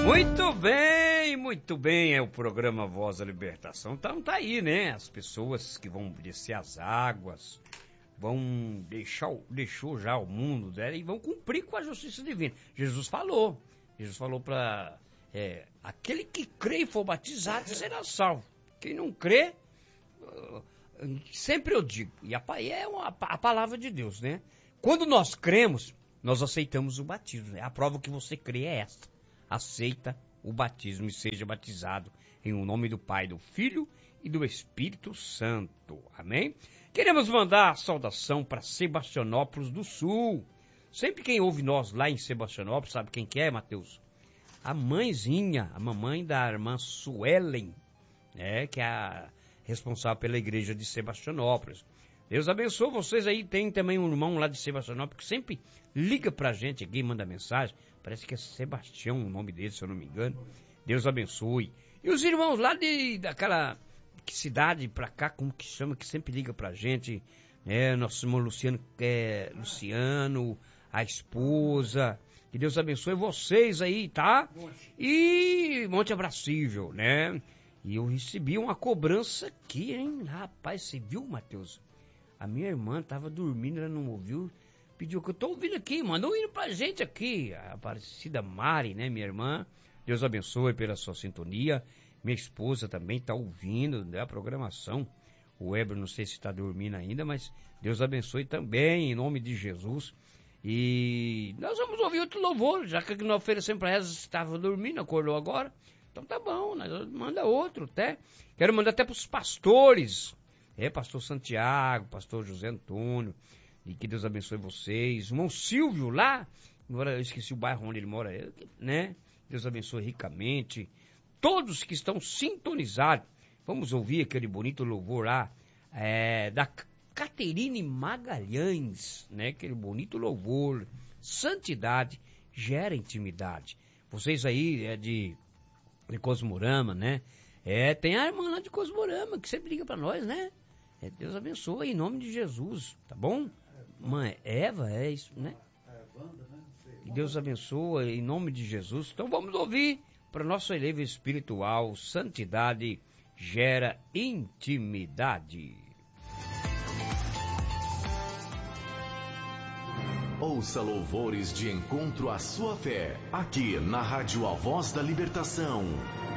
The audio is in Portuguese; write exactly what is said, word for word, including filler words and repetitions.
Muito bem, muito bem, é o programa Voz da Libertação. Então tá aí, né? As pessoas que vão descer as águas, vão deixar, deixou já o mundo dela e vão cumprir com a justiça divina. Jesus falou, Jesus falou para é, aquele que crê e for batizado será salvo. Quem não crê, sempre eu digo, e a, é uma, a palavra de Deus, né? Quando nós cremos, nós aceitamos o batismo. Né? A prova que você crê é esta. Aceita o batismo e seja batizado em o nome do Pai, do Filho e do Espírito Santo. Amém? Queremos mandar saudação para Sebastianópolis do Sul. Sempre quem ouve nós lá em Sebastianópolis, sabe quem que é, Mateus? A mãezinha, a mamãe da irmã Suelen, né, que é a responsável pela igreja de Sebastianópolis. Deus abençoe vocês aí. Tem também um irmão lá de Sebastianópolis que sempre liga pra gente aqui, manda mensagem. Parece que é Sebastião o nome dele, se eu não me engano. Deus abençoe. E os irmãos lá de, daquela que cidade pra cá, como que chama, que sempre liga pra gente. É, nosso irmão Luciano, é, Luciano, a esposa. Que Deus abençoe vocês aí, tá? E Monte Abracível, né? E eu recebi uma cobrança aqui, hein? Rapaz, você viu, Mateus? A minha irmã tava dormindo, ela não ouviu. Pediu que eu tô ouvindo aqui, mandou indo pra gente aqui. A Aparecida Mari, né, minha irmã? Deus abençoe pela sua sintonia. Minha esposa também tá ouvindo, né, a programação. O Weber não sei se está dormindo ainda, mas Deus abençoe também, em nome de Jesus. E nós vamos ouvir outro louvor, já que nós oferecemos para ela, estava dormindo, acordou agora. Então tá bom, nós manda outro, até. Quero mandar até pros pastores. É, pastor Santiago, pastor José Antônio. E que Deus abençoe vocês. O irmão Silvio lá, agora eu esqueci o bairro onde ele mora, né? Deus abençoe ricamente. Todos que estão sintonizados. Vamos ouvir aquele bonito louvor lá, é, da Caterine Magalhães, né? Aquele bonito louvor. Santidade gera intimidade. Vocês aí é de, de Cosmorama, né? É, tem a irmã lá de Cosmorama que sempre liga pra nós, né? É, Deus abençoe em nome de Jesus, tá bom? Mãe Eva, é isso, né? E Deus abençoe em nome de Jesus. Então vamos ouvir para nosso elevo espiritual. Santidade gera intimidade. Ouça louvores de encontro à sua fé, aqui na Rádio A Voz da Libertação.